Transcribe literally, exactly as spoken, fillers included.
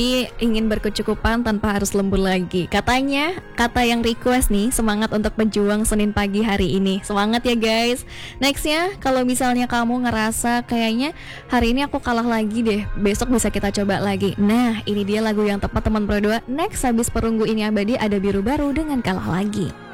ingin berkecukupan tanpa harus lembur lagi. Katanya, kata yang request nih, semangat untuk berjuang Senin pagi hari ini. Semangat ya guys. Nextnya, kalau misalnya kamu ngerasa kayaknya hari ini aku kalah lagi deh, besok bisa kita coba lagi. Nah, ini dia lagu yang tepat teman berdua. Next, habis Perunggu Ini Abadi ada Biru Baru dengan Kalah Lagi.